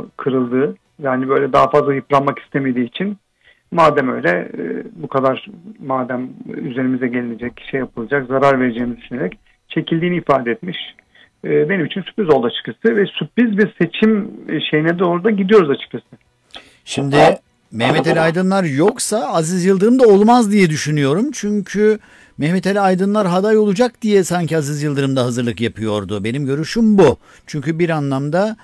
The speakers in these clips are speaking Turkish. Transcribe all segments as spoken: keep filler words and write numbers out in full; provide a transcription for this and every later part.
oldu, kırıldı. Yani böyle daha fazla yıpranmak istemediği için madem öyle e, bu kadar madem üzerimize gelinecek, şey yapılacak, zarar vereceğini düşünerek çekildiğini ifade etmiş. E, benim için sürpriz oldu açıkçası ve sürpriz bir seçim şeyine doğru da gidiyoruz açıkçası. Şimdi Mehmet Ali Aydınlar yoksa Aziz Yıldırım da olmaz diye düşünüyorum. Çünkü Mehmet Ali Aydınlar aday olacak diye sanki Aziz Yıldırım da hazırlık yapıyordu. Benim görüşüm bu. Çünkü bir anlamda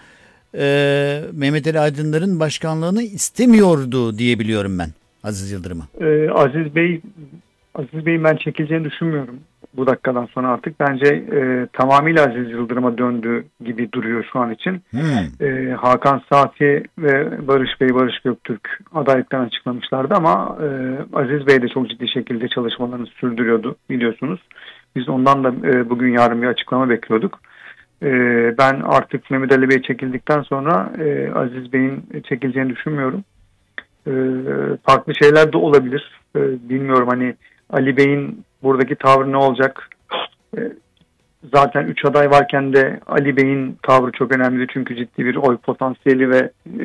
e, Mehmet Ali Aydınlar'ın başkanlığını istemiyordu diye biliyorum ben Aziz Yıldırım'ı. Ee, Aziz Bey, Aziz Bey'in ben çekileceğini düşünmüyorum bu dakikadan sonra artık. Bence e, tamamıyla Aziz Yıldırım'a döndü gibi duruyor şu an için. Hmm. E, Hakan Saati ve Barış Bey, Barış Göktürk adaylıklarını açıklamışlardı ama e, Aziz Bey de çok ciddi şekilde çalışmalarını sürdürüyordu biliyorsunuz. Biz ondan da e, bugün yarın bir açıklama bekliyorduk. E, ben artık Mehmet Ali Bey çekildikten sonra e, Aziz Bey'in çekileceğini düşünmüyorum. E, farklı şeyler de olabilir. E, bilmiyorum hani Ali Bey'in buradaki tavrı ne olacak? E, zaten üç aday varken de Ali Bey'in tavrı çok önemli çünkü ciddi bir oy potansiyeli ve e,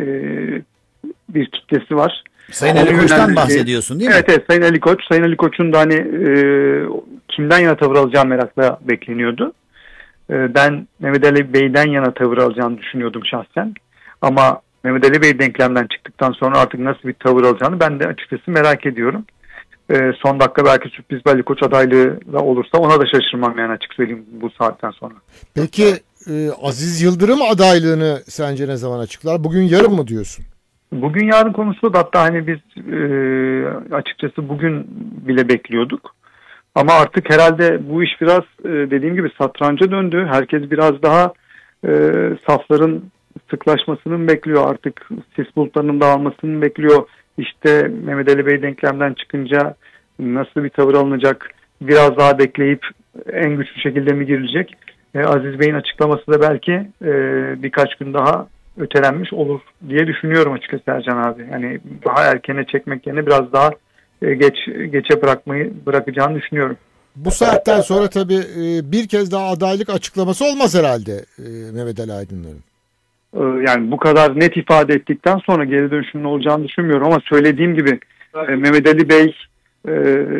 bir kitlesi var. Sayın Ali Koç'tan bahsediyorsun değil mi? Evet, evet Sayın Ali Koç. Sayın Ali Koç'un da hani e, kimden yana tavır alacağı merakla bekleniyordu. E, ben Mehmet Ali Bey'den yana tavır alacağını düşünüyordum şahsen. Ama Mehmet Ali Bey denklemden çıktıktan sonra artık nasıl bir tavır alacağını ben de açıkçası merak ediyorum. E, son dakika belki sürpriz bir Ali Koç adaylığı da olursa ona da şaşırmam yani açık söyleyeyim bu saatten sonra. Peki e, Aziz Yıldırım adaylığını sence ne zaman açıklar? Bugün yarın mı diyorsun? Bugün yarın konusu da hatta hani biz e, açıkçası bugün bile bekliyorduk. Ama artık herhalde bu iş biraz e, dediğim gibi satranca döndü. Herkes biraz daha e, safların sıklaşmasını bekliyor. Artık sis bulutlarının dağılmasını bekliyor. İşte Mehmet Ali Bey denklemden çıkınca nasıl bir tavır alınacak? Biraz daha bekleyip en güçlü şekilde mi girilecek? E, Aziz Bey'in açıklaması da belki e, birkaç gün daha ötelenmiş olur diye düşünüyorum açıkçası Ercan abi. Yani daha erkene çekmek yerine biraz daha e, geç geçe bırakmayı bırakacağını düşünüyorum. Bu saatten sonra tabii e, bir kez daha adaylık açıklaması olmaz herhalde e, Mehmet Ali Aydınlar'ın. Yani bu kadar net ifade ettikten sonra geri dönüşünün olacağını düşünmüyorum ama söylediğim gibi e, Mehmet Ali Bey e,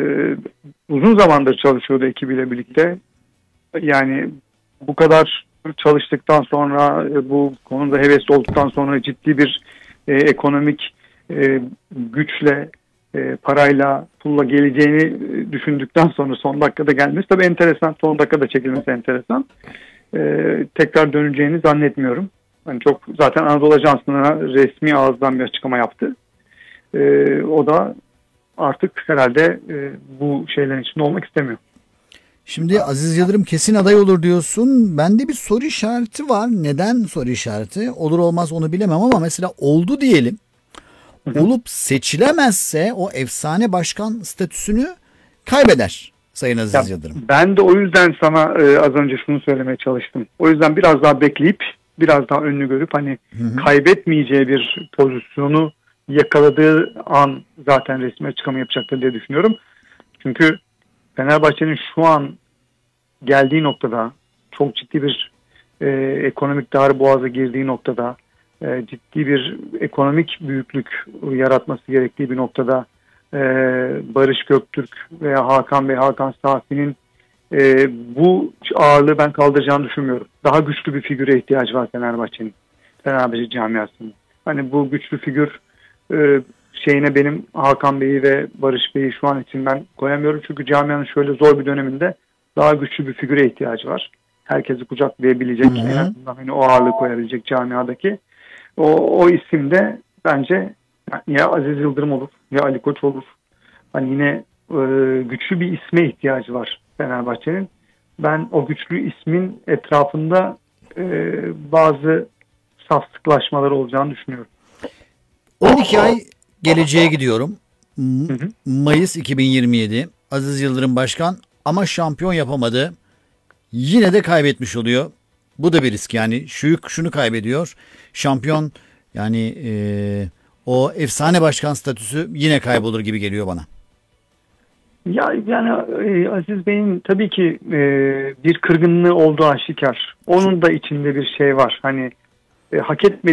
uzun zamandır çalışıyordu ekibiyle birlikte. Yani bu kadar çalıştıktan sonra e, bu konuda hevesli olduktan sonra ciddi bir e, ekonomik e, güçle e, parayla pulla geleceğini e, düşündükten sonra son dakikada gelmesi tabii enteresan. Son dakikada çekilmesi enteresan. E, tekrar döneceğini zannetmiyorum. Yani çok zaten Anadolu Ajansı'na resmi ağızdan bir açıklama yaptı. Ee, o da artık herhalde e, bu şeylerin içinde olmak istemiyor. Şimdi Aziz Yıldırım kesin aday olur diyorsun. Bende bir soru işareti var. Neden soru işareti? Olur olmaz onu bilemem ama mesela oldu diyelim. Hı hı. Olup seçilemezse o efsane başkan statüsünü kaybeder Sayın Aziz ya, Yıldırım. Ben de o yüzden sana e, az önce şunu söylemeye çalıştım. O yüzden biraz daha bekleyip biraz daha önünü görüp hani hı hı. kaybetmeyeceği bir pozisyonu yakaladığı an zaten resmi açıklama yapacaktır diye düşünüyorum. Çünkü Fenerbahçe'nin şu an geldiği noktada çok ciddi bir e, ekonomik darboğaza girdiği noktada e, ciddi bir ekonomik büyüklük yaratması gerektiği bir noktada e, Barış Göktürk veya Hakan Bey, Hakan Safi'nin e, bu ağırlığı ben kaldıracağını düşünmüyorum. Daha güçlü bir figüre ihtiyacı var Fenerbahçe'nin, Fenerbahçe camiasının. Hani bu güçlü figür e, şeyine benim Hakan Bey'i ve Barış Bey'i şu an için ben koyamıyorum. Çünkü camianın şöyle zor bir döneminde daha güçlü bir figüre ihtiyacı var. Herkesi kucaklayabilecek, hı hı. en azından hani o ağırlığı koyabilecek camiadaki. O, o isim de bence ya Aziz Yıldırım olur ya Ali Koç olur. Hani yine e, güçlü bir isme ihtiyacı var Fenerbahçe'nin. Ben o güçlü ismin etrafında e, bazı saf sıklaşmalar olacağını düşünüyorum. on iki ay geleceğe gidiyorum. Hı hı. Mayıs iki bin yirmi yedi. Aziz Yıldırım başkan ama şampiyon yapamadı. Yine de kaybetmiş oluyor. Bu da bir risk yani. Şu şunu kaybediyor. Şampiyon yani e, o efsane başkan statüsü yine kaybolur gibi geliyor bana. Ya yani e, Aziz Bey'in tabii ki e, bir kırgınlığı olduğu aşikar. Onun da içinde bir şey var. Hani e, hak etmediği